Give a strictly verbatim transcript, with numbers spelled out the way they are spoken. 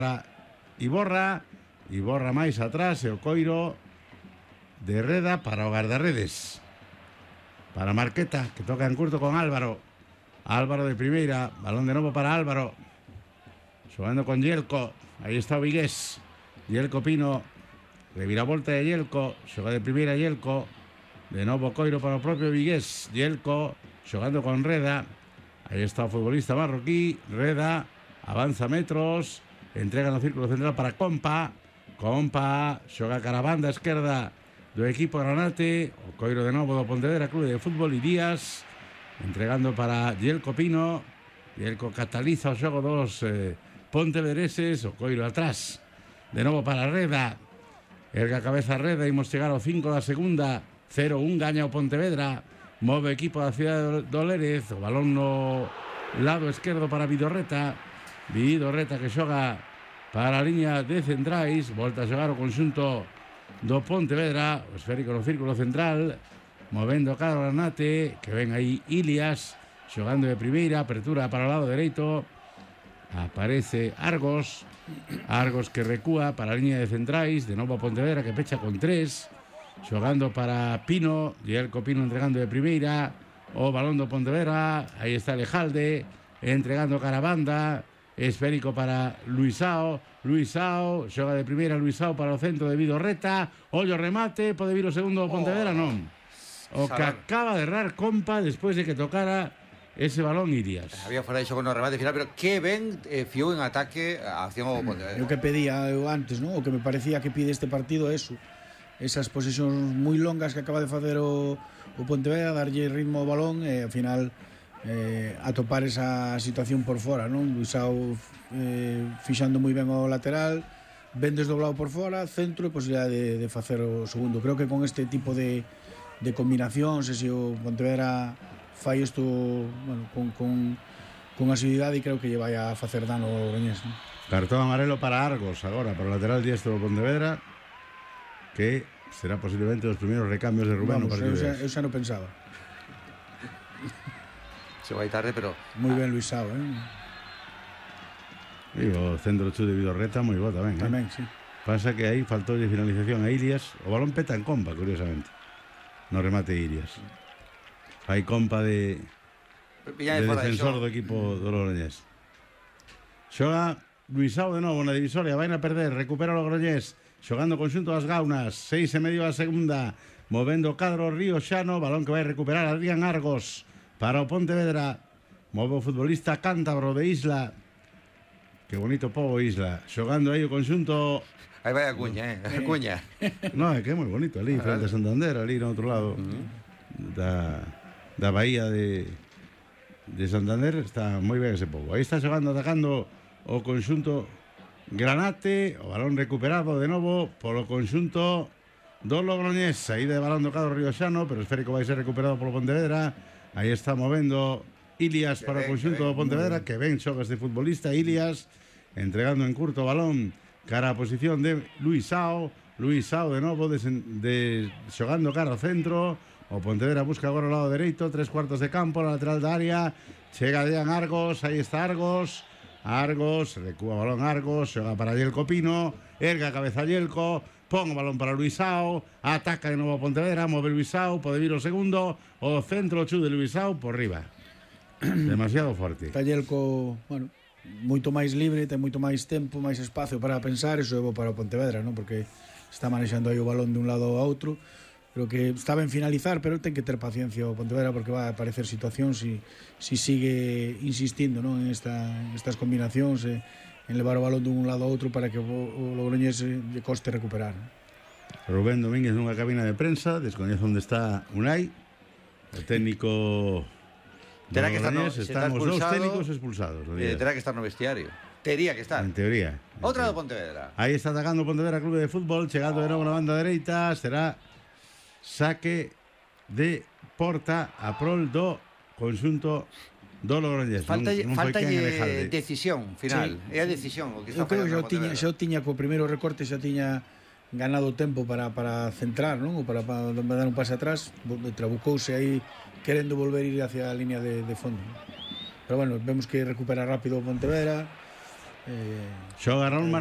Iborra, Iborra máis atrás, e o coiro de Reda para o guardarredes. Para Marqueta, que toca en curto con Álvaro. Álvaro de primeira, balón de novo para Álvaro. Xogando con Yelko, aí está o Vigués. Yelko Pino, reviravolta de Yelko, xoga de primeira Yelko. De novo coiro para o propio Vigués. Yelko, xogando con Reda. Aí está o futbolista marroquí. Reda, avanza metros. Entrega no círculo central para Compa. Compa, xoga cara a banda esquerda do equipo granate. O coiro de novo do Pontevedra Clube de Fútbol. E Díaz, entregando para Yelko Pino. Yelko cataliza o xogo dos eh, pontevedreses. O coiro atrás. De novo para Reda. Erga cabeza Reda. Imos chegar ao cinco da segunda. cero un gaña o Pontevedra. Move o equipo da cidade do Lérez. O balón no lado esquerdo para Vidorreta. Vidorreta que xoga para a liña de centrais. Volta a xogar o conxunto do Pontevedra. O esférico no círculo central. Movendo cara o Granate. Que ven aí Ilias. Xogando de primeira. Apertura para o lado dereito. Aparece Argos. Argos que recúa para a liña de centrais. De novo a Pontevedra que pecha con tres. Xogando para Pino. Yelko Pino entregando de primeira. O balón do Pontevedra. Aí está Lejalde. Entregando cara a banda. Esférico para Luisao. Luisao. Xoga de primeira Luisao para o centro de Vidorreta. Ollo remate. Pode vir o segundo do Pontevedra? Non. O que acaba de errar Compa despois de que tocara ese balón Irias. Había fora de xogo no remate final, pero que ben eh, fiou en ataque a acción ao Pontevedra. O que pedía eu antes, ¿no? O que me parecía que pide este partido é eso. Esas posesións moi longas que acaba de facer o, o Pontevedra, darlle ritmo ao balón e ao final eh, atopar esa situación por fora, non? Luisao eh, fixando moi ben o lateral, ben desdoblado por fora, centro e posibilidade de, de facer o segundo. Creo que con este tipo de, de combinacións, e se o Pontevedra fai isto, bueno, con, con, con asiduidade, creo que lle vai a facer dano ao Logroñés, non? Cartón amarelo para Argos agora, para o lateral diestro do Pontevedra, que será posiblemente os primeiros recambios de Rubén. Vamos, no partido. Eu xa, eu xa non pensaba. Se vai tarde, pero... Moi ben Luisao, eh? E o centro chu de Vidorreta moi bo tamén, eh? Tamén, sí. Pasa que aí faltou de finalización a Ilias. O balón peta en Compa, curiosamente. No remate Ilias. Hai Compa de... de defensor do equipo do Logroñés. Xoga Luisao de novo na divisoria. Vai a perder, recupera o Logroñés. Xogando o conxunto das Gaunas. Seis e medio a segunda. Movendo o cadro Río Xano. Balón que vai recuperar Adrián Argos para o Pontevedra. Move o futbolista cántabro de Isla. Que bonito pobo Isla. Xogando aí o conxunto... Aí vai a cuña, eh? A cuña. No, é que é moi bonito ali, frente a Santander, ali no outro lado uh-huh. da, da bahía de, de Santander. Está moi ben ese pobo. Aí está xogando, atacando o conxunto Granate. O balón recuperado de novo polo conxunto do Logroñés. Saída de balón do cadro Río Xano, pero o esférico vai ser recuperado polo Pontevedra. Aí está movendo Ilias para o conxunto do Pontevedra. Que ben xoga este futbolista Ilias, entregando en curto o balón cara a posición de Luisao. Luisao de novo de, de, xogando cara ao centro. O Pontevedra busca agora o lado dereito. Tres cuartos de campo, la lateral da área. Chega Dean Argos, aí está Argos. Argos, recúa o balón Argos. Xoga para Yelko Pino. Erga a cabeza Yelko. Pon o balón para Luisao. Ataca de novo a Pontevedra. Move Luisao, pode vir o segundo. O centro chu de Luisao por riba. Demasiado forte. Está Yelko, bueno, moito máis libre, ten moito máis tempo, máis espacio para pensar. Iso é bo para o Pontevedra, non? Porque está manexando aí o balón de un lado a outro. Creo que está ben finalizar, pero ten que ter paciencia o Pontevedra, porque vai a aparecer situacións si, si sigue insistindo, non? En, esta, en estas combinacións, eh, en levar o balón de un lado a outro para que o, o Logroñés lle coste recuperar. Rubén Domínguez nunha cabina de prensa, descoñece onde está Unai, o técnico... Terá que estar no, están os dous técnicos expulsados. Eh, terá que estar no vestiario. Tería que estar. En teoría. Outra do Pontevedra. Aí está atacando o Pontevedra Clube de Fútbol, chegando oh. de novo na banda dereita. Será saque de porta a prol do conxunto do Logroñés. Falta non, non falta lle decisión final. Sí. É a decisión o que está facendo. Eu creo que xa tiña co primeiro recorte, xa tiña ganado tempo para, para centrar, non? Ou para, para dar un pase atrás. Trabucouse aí querendo volver ir hacia a línea de, de fondo. Pero bueno, vemos que recupera rápido o Pontevedra. eh, Xoga Raúl